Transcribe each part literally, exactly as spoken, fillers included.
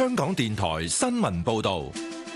香港電台新聞報道。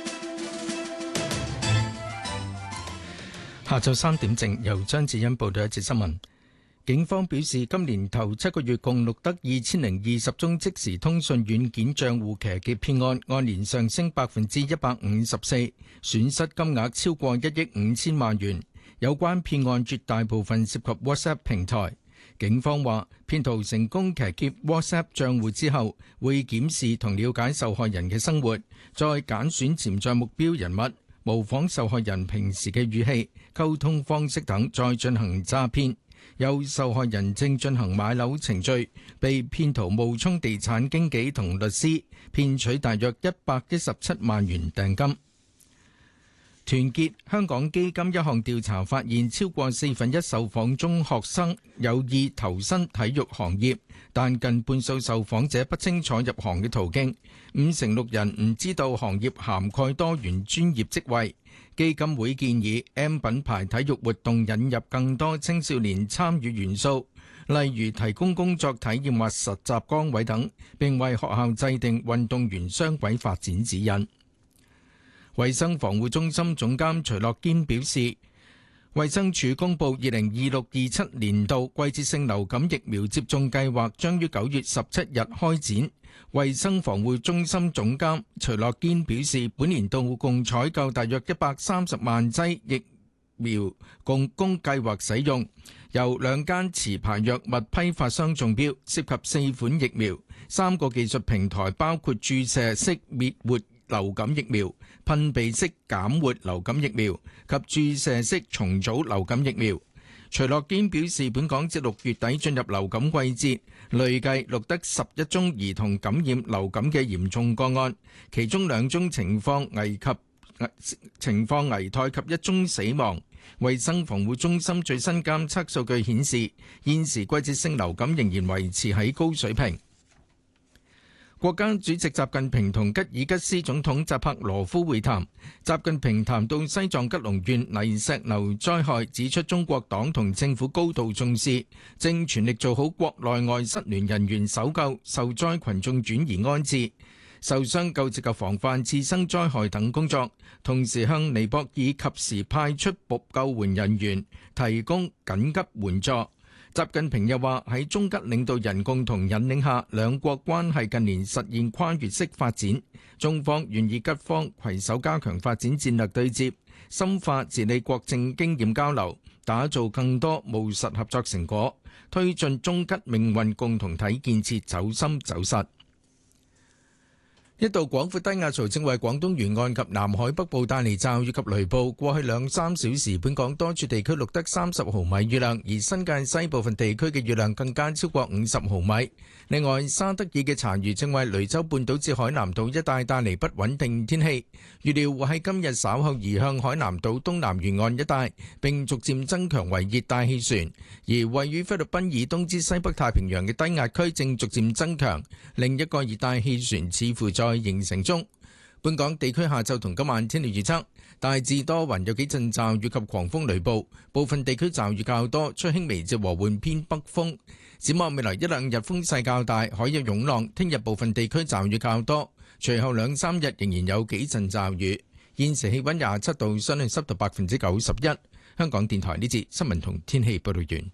下晝三點正，由張智欣報道一節新聞。警方表示，今年頭七個月共錄得二千零二十宗即時通訊軟件賬戶騎劫騙案，按年上升百分之一百五十四，損失金額超過一億五千萬元。有關騙案絕大部分涉及 WhatsApp 平台。警方話，騙徒成功騎劫 WhatsApp 賬戶之後，會檢視同了解受害人嘅生活，再揀選潛在目標人物，模仿受害人平時嘅語氣、溝通方式等，再進行詐騙。有受害人正進行買樓程序，被騙徒冒充地產經紀同律師，騙取大約一百一十七萬元訂金。團結香港基金一項調查發現，超過四分一受訪中學生有意投身體育行業，但近半數受訪者不清楚入行嘅途徑，五成六人唔知道行業涵蓋多元專業職位。基金會建議 M 品牌體育活動引入更多青少年參與元素，例如提供工作體驗或實習崗位等，並為學校制定運動員雙軌發展指引。衛生防護中心總監徐樂堅表示，衛生署公布二零二六二七年度季節性流感疫苗接種計劃將於九月十七日開展。衛生防護中心總監徐樂堅表示，本年度共採購大約一百三十萬劑疫苗，共供計劃使用。由兩間持牌藥物批發商中標，涉及四款疫苗，三個技術平台包括注射式滅活流感疫苗、噴鼻式減活流感疫苗及注射式重組流感疫苗。徐樂堅表示，本港至六月底進入流感季節，累計錄得十一宗兒童感染流感嘅嚴重個案，其中兩宗情況危及情況危殆及一宗死亡。衛生防護中心最新監測數據顯示，現時季節性流感仍然維持喺高水平。國家主席習近平同吉爾吉斯總統扎帕羅夫會談。習近平談到西藏吉隆縣泥石流災害，指出中國黨同政府高度重視，正全力做好國內外失聯人員搜救、受災群眾轉移安置、受傷救治及防範次生災害等工作，同時向尼泊爾及時派出救援人員，提供緊急援助。習近平又話，喺中吉領導人共同引領下，兩國關係近年實現跨越式發展。中方願意吉方攜手加強發展戰略對接，深化治理國政經驗交流，打造更多務實合作成果，推進中吉命運共同體建設走深走實。一道廣闊低壓槽正為廣東沿岸及南海北部帶嚟驟雨及雷暴。過去兩三小時，本港多處地區錄得三十毫米雨量，而新界西部分地區嘅雨量更加超過五十毫米。另外，沙德爾嘅殘餘正為雷州半島至海南島一帶帶嚟不穩定天氣，預料會喺今日稍後移向海南島東南沿岸一帶，並逐漸增強為熱帶氣旋。而位於菲律賓以東至西北太平洋嘅低壓區正逐漸增強，另一個熱帶氣旋似乎在形成中。本港地區下晝同今晚天氣預測，大致多雲，有幾陣驟雨及狂風雷暴，部分地區驟雨較多，吹輕微至和緩偏北風。展望未來一兩日風勢較大，海有湧浪。聽日部分地區驟雨較多，隨後兩三日仍然有幾陣驟雨。現時氣溫廿七度，相對濕度百分之九十一。香港電台呢節新聞同天氣報道完。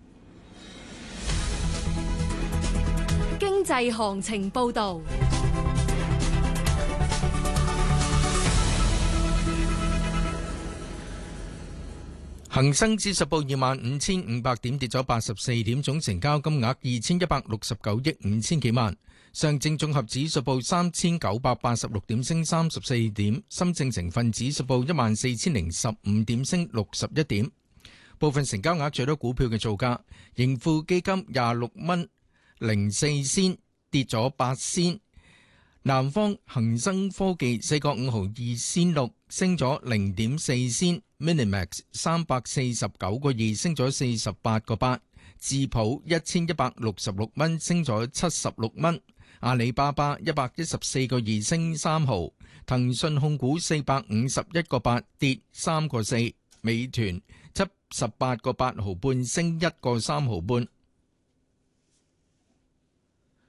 經濟行情報道。 恒生指數報二萬五千五百點，跌咗八十四點，總成交金額二千一百六十九億五千幾萬。上證綜合指數報三千九百八十六點，升三十四點。深證成分指數報一萬四千零十五點，升六十一點。部分成交額最多股票嘅造價：盈富基金廿六蚊零四仙，跌咗八仙。南方恒生科技四個五毫二仙六，升咗零點四仙。Minimax 三百四十九個二，升咗四十八個八。智普一千一百六十六蚊，升咗七十六蚊。阿里巴巴一百一十四個二，升三毫。騰訊控股四百五十一個八，跌三個四。美團七十八個八毫半，升一個三毫半。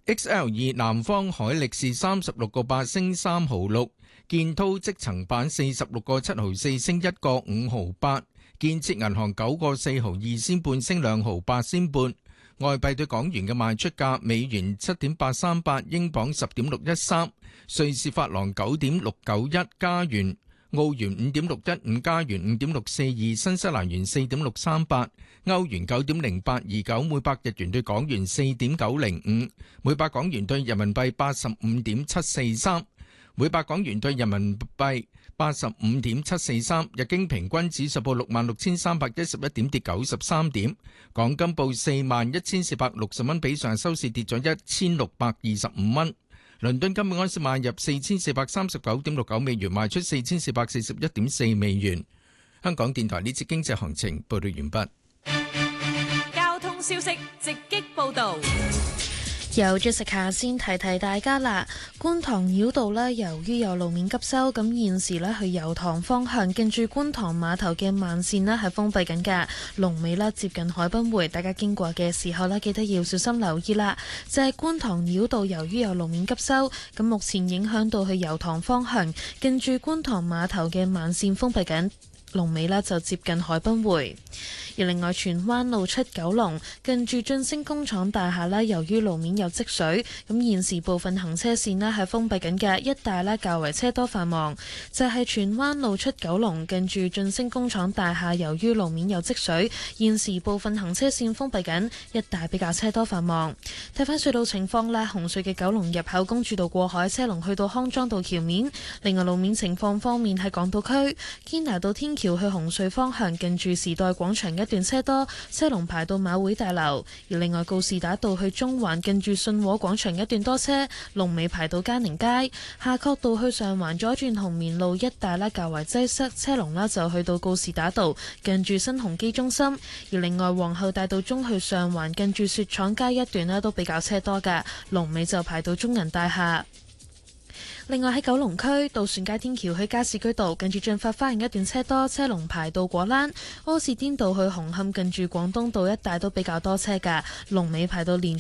X L 二南方海力士三十六個八升三毫六，建滔積層板四十六個七毫四升一個五毫八，建設銀行九個四毫二仙半升兩毫八仙半。外幣對港元嘅賣出價：美元七點八三八，英鎊十點六一三，瑞士法郎九點六九一，加元澳元五點六一五，加元五點六四二，新西蘭元四點六三八，歐元九點零八二九，每百日元對港元四點九零五，每百港元對人民幣八十五點七四三，每百港元對人民幣八十五點七四三，日經平均指數報六萬六千三百一十一點，跌九十三點。港金報四萬一千四百六十蚊，比上收市跌咗一千六百二十五蚊。倫敦金每安士買入四千四百三十九點六九美元，賣出四千四百四十一點四美元。香港電台呢節經濟行情報道完畢。 交通消息直擊報道。 由 Jessica 先提提大家啦，觀塘繞道呢，由於有路面急修，咁現時呢去油塘方向近住觀塘碼頭嘅慢線呢係封閉緊㗎，龍尾呢接近海濱匯，大家經過嘅時候呢，記得要小心留意啦。就係觀塘繞道由於有路面急修，咁目前影響到去油塘方向近住觀塘碼頭嘅慢線封閉緊。龍尾呢就接近海濱匯。而另外荃灣路出九龍近住晉升工廠大廈呢，由於路面有積水，咁現時部分行車線呢係封閉緊嘅，一帶呢較為車多繁忙。就係荃灣路出九龍近住晉升工廠大廈，由於路面有積水，現時部分行車線封閉緊，一帶比較車多繁忙。睇返隧道情況呢，紅隧嘅九龍入口公主道過海車龍去到康莊道橋面。另外路面情況方面，喺港島區堅拿道天橋去紅隧方向近住時代廣場一段車多，車龍排到馬會大樓。而另外告士打道去中環近住信和廣場一段多車，龍尾排到嘉寧街。夏慤道去上環左轉紅棉路一帶咧較為擠塞，車龍啦就去到告士打道近住新鴻基中心。而另外皇后大道中去上環近住雪廠街一段咧都比較車多㗎，龍尾就排到中銀大廈。另外喺九龍區渡船街天橋去加士居道近住進發花園一段車多，車龍排到果欄。柯士甸道去紅磡近住廣東道一帶都比較多車㗎，龍尾排到連